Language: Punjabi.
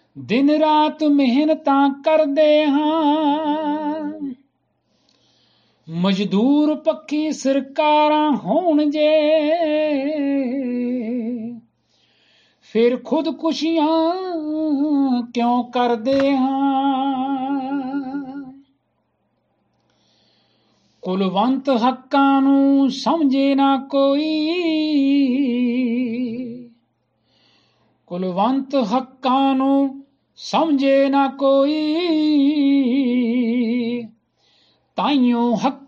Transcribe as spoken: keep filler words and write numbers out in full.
ਦਿਨ ਰਾਤ ਮਿਹਨਤਾਂ ਕਰਦੇ ਹਾਂ, ਮਜ਼ਦੂਰ ਪੱਕੀ ਸਰਕਾਰਾਂ ਹੋਣ ਜੇ, ਫਿਰ ਖੁਦਕੁਸ਼ੀਆਂ ਕਿਉਂ ਕਰਦੇ ਹਾਂ। ਕੁਲਵੰਤ ਹੱਕਾਂ ਨੂੰ ਸਮਝੇ ਨਾ ਕੋਈ, ਕੁਲਵੰਤ ਹੱਕਾਂ ਨੂੰ ਸਮਝੇ ਨਾ ਕੋਈ, ਤਾਈਓ ਹੱਕ